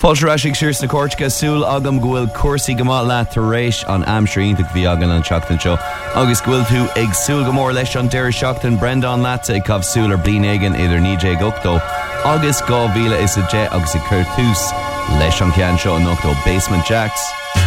Fáilteráisiigh sirs na Córteacha súil agam go bhfuil cuasaí go maith leat tar éis an amsríonnta bhí agan an seachtain seo. Agus go bhfuil tú ag súil go mór leis an deireadh seachtain Brendan Láta ag cabh súil ar bliain éigean idir 9 8 agus 2010 agus i chuir tús leis an ceann seo an 8 Basement Jacks.